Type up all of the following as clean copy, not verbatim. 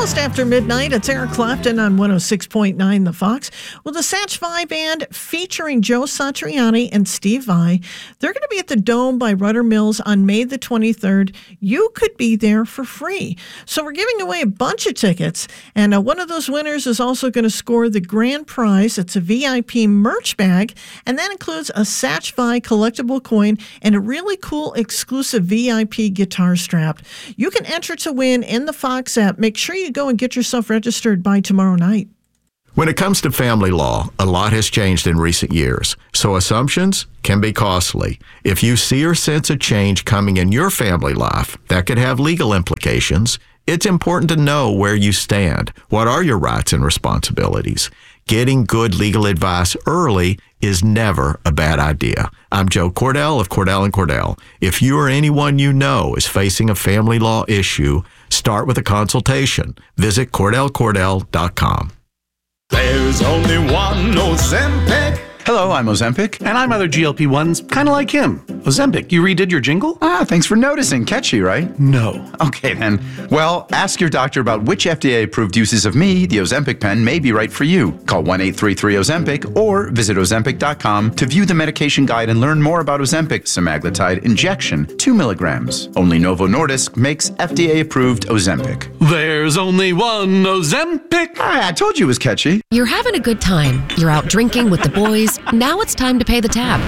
Almost after midnight, it's Eric Clapton on 106.9 The Fox. Well, the Satch Vai Band featuring Joe Satriani and Steve Vai, they're going to be at the Dome by Rudder Mills on May the 23rd. You could be there for free. So we're giving away a bunch of tickets, and one of those winners is also going to score the grand prize. It's a VIP merch bag, and that includes a Satch Vai collectible coin and a really cool exclusive VIP guitar strap. You can enter to win in the Fox app. Make sure you go and get yourself registered by tomorrow night. When it comes to family law, a lot has changed in recent years, so assumptions can be costly. If you see or sense a change coming in your family life that could have legal implications, it's important to know where you stand. What are your rights and responsibilities? Getting good legal advice early is never a bad idea. I'm Joe Cordell of Cordell & Cordell. If you or anyone you know is facing a family law issue, start with a consultation. Visit CordellCordell.com. There's only one Ozempic. Hello, I'm Ozempic. And I'm other GLP-1s, kind of like him. Ozempic, you redid your jingle? Thanks for noticing. Catchy, right? No. Okay, then. Well, ask your doctor about which FDA-approved uses of me, the Ozempic pen, may be right for you. Call 1-833-OZEMPIC or visit Ozempic.com to view the medication guide and learn more about Ozempic semaglutide injection, 2 milligrams. Only Novo Nordisk makes FDA-approved Ozempic. There's only one Ozempic. I told you it was catchy. You're having a good time. You're out drinking with the boys. Now it's time to pay the tab.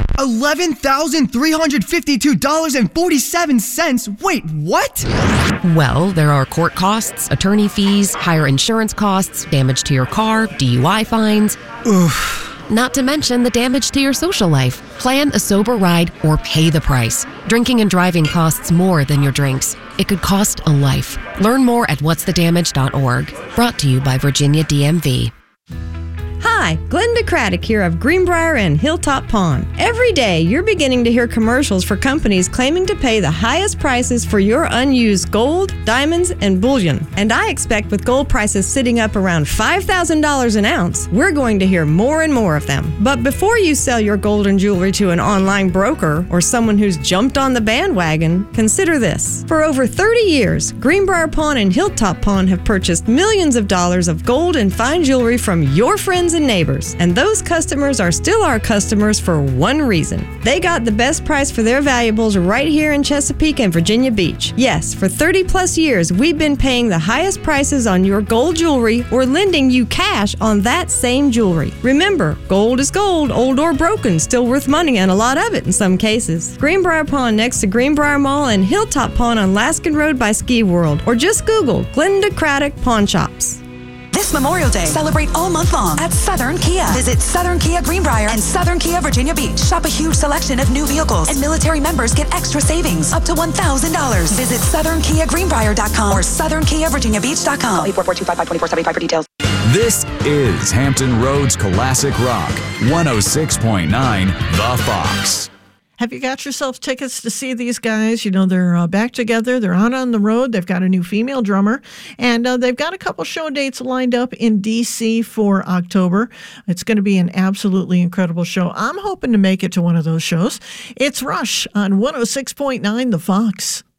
$11,352.47. Wait, what? Well, there are court costs, attorney fees, higher insurance costs, damage to your car, DUI fines. Oof. Not to mention the damage to your social life. Plan a sober ride or pay the price. Drinking and driving costs more than your drinks. It could cost a life. Learn more at whatsthedamage.org. Brought to you by Virginia DMV. Hi, Glenda Craddock here of Greenbrier and Hilltop Pond. Every day, you're beginning to hear commercials for companies claiming to pay the highest prices for your unused gold, diamonds, and bullion. And I expect with gold prices sitting up around $5,000 an ounce, we're going to hear more and more of them. But before you sell your gold and jewelry to an online broker or someone who's jumped on the bandwagon, consider this. For over 30 years, Greenbrier Pawn and Hilltop Pawn have purchased millions of dollars of gold and fine jewelry from your friends and neighbors, and those customers are still our customers for one reason. They got the best price for their valuables right here in Chesapeake and Virginia Beach. Yes, for 30 plus years, we've been paying the highest prices on your gold jewelry or lending you cash on that same jewelry. Remember, gold is gold, old or broken, still worth money and a lot of it in some cases. Greenbrier Pawn next to Greenbrier Mall and Hilltop Pawn on Laskin Road by Ski World, or just Google Glenda Craddock Pawn Shops. This Memorial Day, celebrate all month long at Southern Kia. Visit Southern Kia Greenbrier and Southern Kia Virginia Beach. Shop a huge selection of new vehicles, and military members get extra savings up to $1,000. Visit SouthernKiaGreenbrier.com or SouthernKiaVirginiaBeach.com. 844-255-2475 for details. This is Hampton Roads Classic Rock, 106.9 The Fox. Have you got yourself tickets to see these guys? You know, they're back together. They're out on the road. They've got a new female drummer, and they've got a couple show dates lined up in D.C. for October. It's going to be an absolutely incredible show. I'm hoping to make it to one of those shows. It's Rush on 106.9 The Fox.